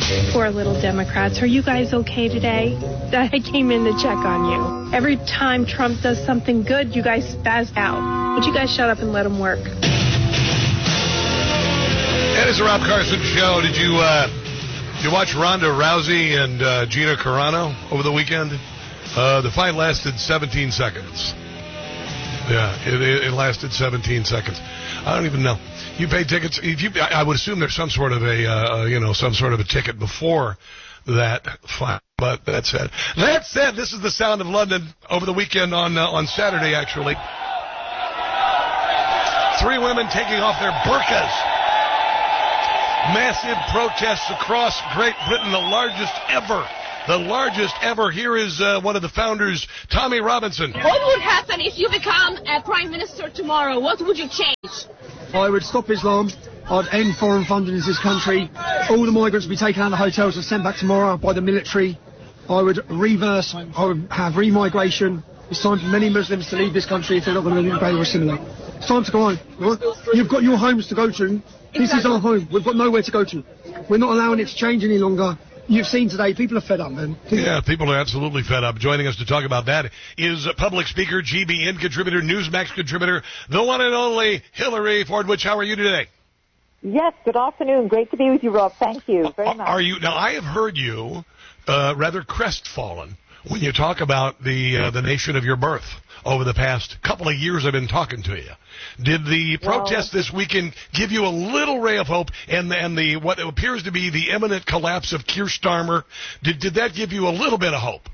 Poor little Democrats. Are you guys okay today? I came in to check on you. Every time Trump does something good, you guys spaz out. Would you guys shut up and let him work? That is the Rob Carson Show. Did you watch Ronda Rousey and Gina Carano over the weekend? The fight lasted 17 seconds. Yeah, it lasted 17 seconds. I don't even know. You pay tickets. I would assume there's some sort of a ticket before that fight. But that said, this is the sound of London over the weekend on Saturday. Actually, 3 women taking off their burqas. Massive protests across Great Britain, the largest ever. Here is one of the founders, Tommy Robinson. What would happen if you become a prime minister tomorrow? What would you change? I would stop Islam. I'd end foreign funding in this country. All the migrants would be taken out of the hotels and sent back tomorrow by the military. I would reverse. I would have remigration. It's time for many Muslims to leave this country if they're not going to invade or assimilate. It's time to go home. Right? You've got your homes to go to. This is our home. We've got nowhere to go to. We're not allowing it to change any longer. You've seen today, people are fed up, man. Yeah, people are absolutely fed up. Joining us to talk about that is public speaker, GBN contributor, Newsmax contributor, the one and only Hillary Fordwich. How are you today? Yes, good afternoon. Great to be with you, Rob. Thank you very much. Are you? Now, I have heard you rather crestfallen when you talk about the nation of your birth. Over the past couple of years I've been talking to you. Did the protest this weekend give you a little ray of hope and the what appears to be the imminent collapse of Keir Starmer, did that give you a little bit of hope?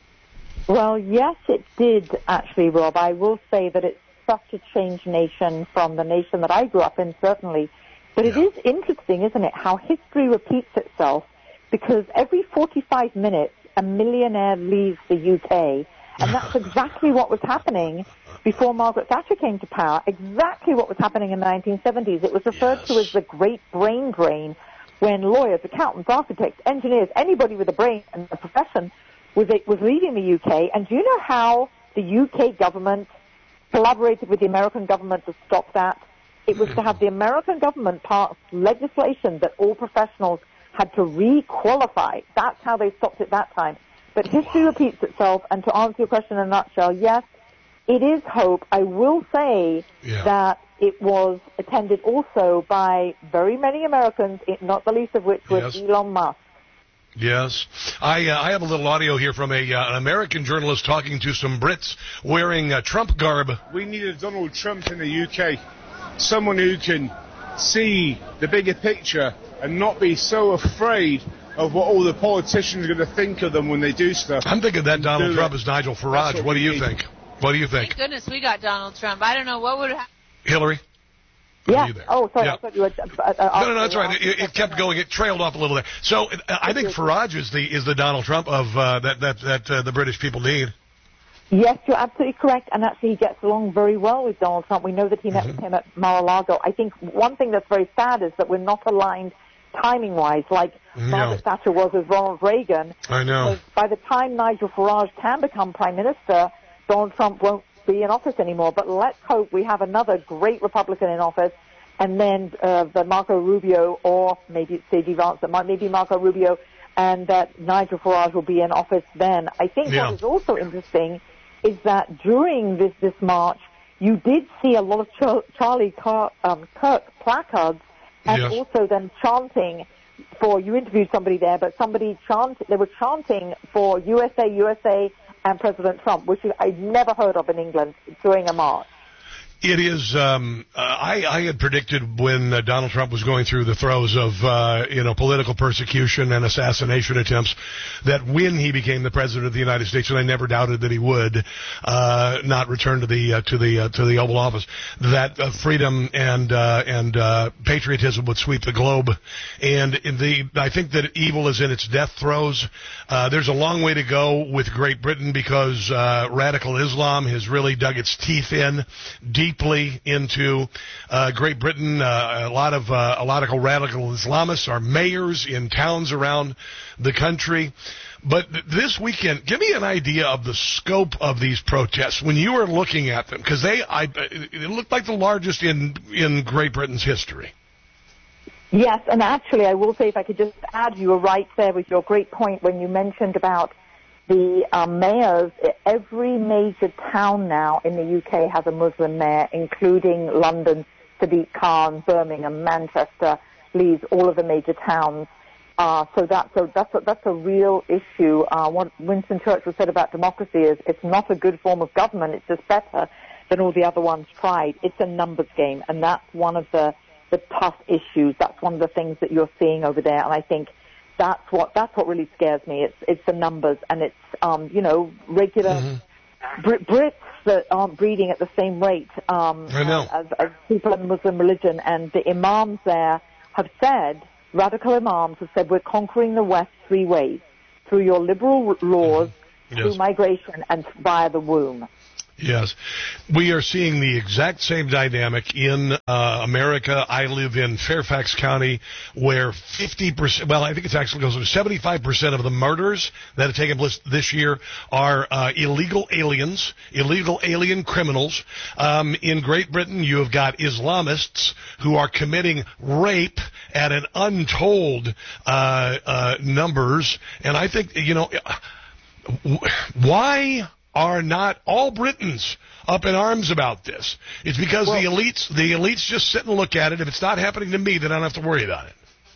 Well, yes, it did, actually, Rob. I will say that it's such a changed nation from the nation that I grew up in, certainly. But it is interesting, isn't it, how history repeats itself, because every 45 minutes a millionaire leaves the UK. And that's exactly what was happening before Margaret Thatcher came to power, exactly what was happening in the 1970s. It was referred to as the Great Brain Drain, when lawyers, accountants, architects, engineers, anybody with a brain and a profession was leaving the UK. And do you know how the UK government collaborated with the American government to stop that? It was to have the American government pass legislation that all professionals had to re-qualify. That's how they stopped it that time. But history repeats itself, and to answer your question in a nutshell, yes, it is hope. I will say that it was attended also by very many Americans, not the least of which was Elon Musk. Yes. I have a little audio here from an American journalist talking to some Brits wearing Trump garb. We need a Donald Trump in the UK, someone who can see the bigger picture and not be so afraid of what all the politicians are going to think of them when they do stuff. I'm thinking that Donald Trump is Nigel Farage. What do you think? What do you think? Thank goodness we got Donald Trump. I don't know what would happen. Hillary? Yeah. Oh, sorry. Yeah. I thought you were... no, that's right. It kept going. It trailed off a little there. So I think Farage is the Donald Trump of that the British people need. Yes, you're absolutely correct. And actually, he gets along very well with Donald Trump. We know that he met with him at Mar-a-Lago. I think one thing that's very sad is that we're not aligned timing-wise, like Margaret Thatcher was with Ronald Reagan. I know. So by the time Nigel Farage can become Prime Minister, Donald Trump won't be in office anymore. But let's hope we have another great Republican in office, and then the Marco Rubio, or maybe it's J.D. Vance, that might maybe Marco Rubio, and that Nigel Farage will be in office then. I think what is also interesting is that during this march, you did see a lot of Charlie Kirk placards, and also then chanting for, you interviewed somebody there, but they were chanting for USA, USA, and President Trump, which I'd never heard of in England during a march. It is. I had predicted when Donald Trump was going through the throes of political persecution and assassination attempts that when he became the president of the United States, and I never doubted that he would not return to the Oval Office, that freedom and patriotism would sweep the globe. And I think that evil is in its death throes. There's a long way to go with Great Britain because radical Islam has really dug its teeth in deeply into Great Britain. A lot of radical Islamists are mayors in towns around the country. But this weekend, give me an idea of the scope of these protests when you were looking at them, because it looked like the largest in Great Britain's history. Yes, and actually I will say, if I could just add, you were right there with your great point when you mentioned about the mayors. Every major town now in the UK has a Muslim mayor, including London, Sadiq Khan, Birmingham, Manchester, Leeds, all of the major towns. So that's a real issue. What Winston Churchill said about democracy is it's not a good form of government, it's just better than all the other ones tried. It's a numbers game, and that's one of the tough issues. That's one of the things that you're seeing over there, and I think that's what really scares me. It's the numbers, and it's regular Brits that aren't breeding at the same rate as people in Muslim religion, and the imams there have said, radical imams have said, we're conquering the West three ways: through your liberal laws, through migration, and via the womb. Yes. We are seeing the exact same dynamic in America. I live in Fairfax County, where 50%, well, I think it's actually goes to 75% of the murders that have taken place this year are illegal aliens, illegal alien criminals. In Great Britain, you have got Islamists who are committing rape at an untold numbers. And I think, why are not all Britons up in arms about this? It's because the elites just sit and look at it. If it's not happening to me, then I don't have to worry about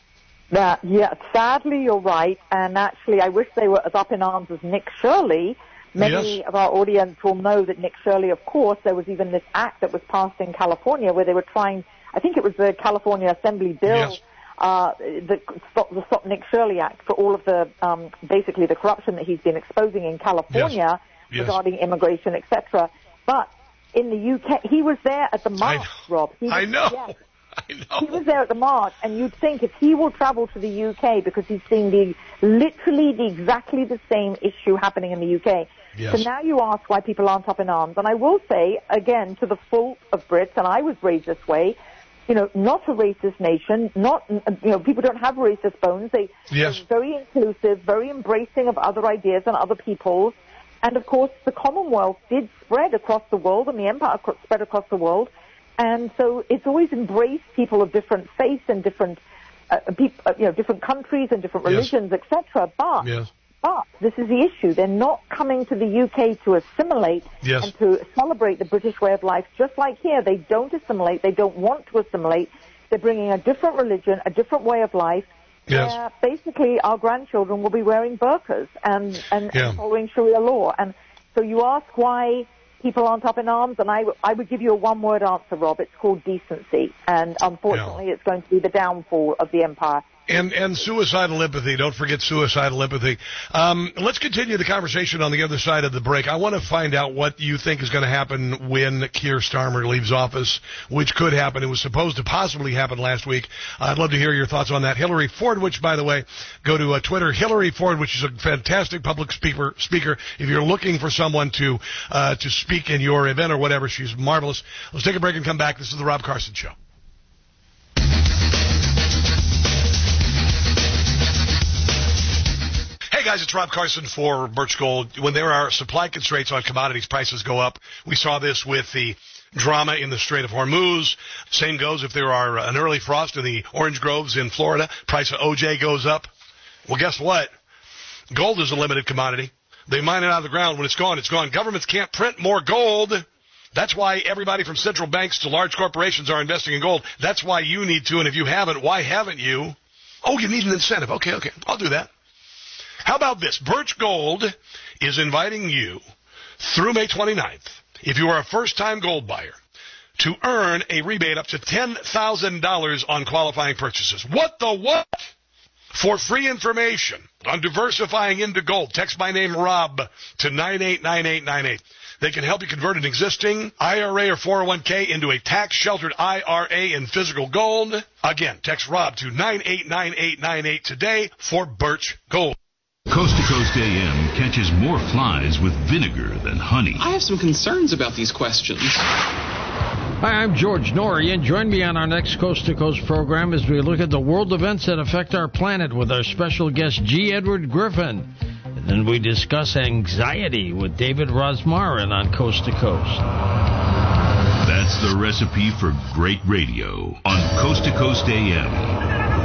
it. Sadly, you're right. And actually, I wish they were as up in arms as Nick Shirley. Many of our audience will know that Nick Shirley, of course, there was even this act that was passed in California where they were trying, I think it was the California Assembly bill, the Stop Nick Shirley Act, for all of the, basically the corruption that he's been exposing in California. Regarding immigration, etc. But in the UK, he was there at the march, Rob. I know. He was there at the march, and you'd think if he will travel to the UK because he's seeing exactly the same issue happening in the UK. So now you ask why people aren't up in arms. And I will say, again, to the fault of Brits, and I was raised this way, not a racist nation, people don't have racist bones. They're very inclusive, very embracing of other ideas and other peoples. And, of course, the Commonwealth did spread across the world, and the empire spread across the world. And so it's always embraced people of different faiths and different different countries and different religions, etc. But this is the issue. They're not coming to the UK to assimilate and to celebrate the British way of life. Just like here, they don't assimilate. They don't want to assimilate. They're bringing a different religion, a different way of life. Yeah, basically our grandchildren will be wearing burqas and following Sharia law. And so you ask why people aren't up in arms, and I would give you a one-word answer, Rob. It's called decency. And unfortunately, it's going to be the downfall of the empire. And suicidal empathy. Don't forget suicidal empathy. Let's continue the conversation on the other side of the break. I want to find out what you think is going to happen when Keir Starmer leaves office, which could happen. It was supposed to possibly happen last week. I'd love to hear your thoughts on that. Hillary Fordwich, by the way, go to Twitter. Hillary Fordwich is a fantastic public speaker. If you're looking for someone to speak in your event or whatever, she's marvelous. Let's take a break and come back. This is the Rob Carson Show. Hey guys, it's Rob Carson for Birch Gold. When there are supply constraints on commodities, prices go up. We saw this with the drama in the Strait of Hormuz. Same goes if there are an early frost in the orange groves in Florida. Price of OJ goes up. Well, guess what? Gold is a limited commodity. They mine it out of the ground. When it's gone, it's gone. Governments can't print more gold. That's why everybody from central banks to large corporations are investing in gold. That's why you need to, and if you haven't, why haven't you? Oh, you need an incentive. Okay, I'll do that. How about this? Birch Gold is inviting you through May 29th, if you are a first-time gold buyer, to earn a rebate up to $10,000 on qualifying purchases. What the what? For free information on diversifying into gold, text my name, Rob, to 989898. They can help you convert an existing IRA or 401k into a tax-sheltered IRA in physical gold. Again, text Rob to 989898 today for Birch Gold. Coast to Coast AM catches more flies with vinegar than honey. I have some concerns about these questions. Hi, I'm George Norrie, and join me on our next Coast to Coast program as we look at the world events that affect our planet with our special guest, G. Edward Griffin. And then we discuss anxiety with David Rosmarin on Coast to Coast. That's the recipe for great radio on Coast to Coast AM.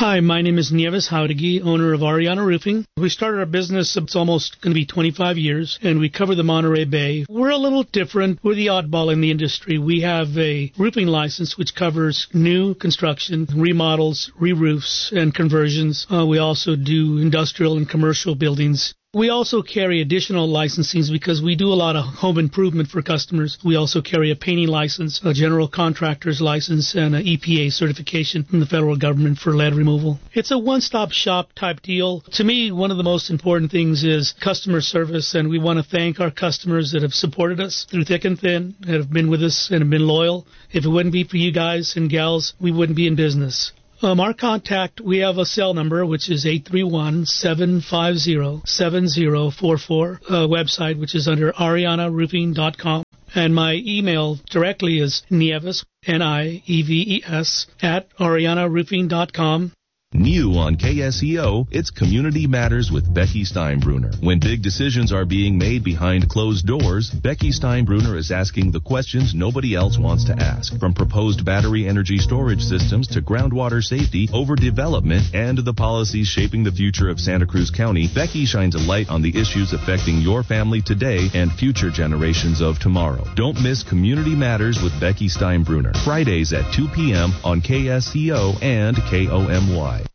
Hi, my name is Nieves Jauregui, owner of Ariana Roofing. We started our business, it's almost going to be 25 years, and we cover the Monterey Bay. We're a little different. We're the oddball in the industry. We have a roofing license which covers new construction, remodels, re-roofs, and conversions. We also do industrial and commercial buildings. We also carry additional licensings because we do a lot of home improvement for customers. We also carry a painting license, a general contractor's license, and an EPA certification from the federal government for lead removal. It's a one-stop shop type deal. To me, one of the most important things is customer service, and we want to thank our customers that have supported us through thick and thin, that have been with us and have been loyal. If it wouldn't be for you guys and gals, we wouldn't be in business. Our contact, we have a cell number, which is 831-750-7044, website, which is under arianaroofing.com. And my email directly is Nieves, Nieves, @arianaroofing.com. New on KSEO, it's Community Matters with Becky Steinbruner. When big decisions are being made behind closed doors, Becky Steinbruner is asking the questions nobody else wants to ask. From proposed battery energy storage systems to groundwater safety, overdevelopment, and the policies shaping the future of Santa Cruz County, Becky shines a light on the issues affecting your family today and future generations of tomorrow. Don't miss Community Matters with Becky Steinbruner, Fridays at 2 p.m. on KSEO and KOMY.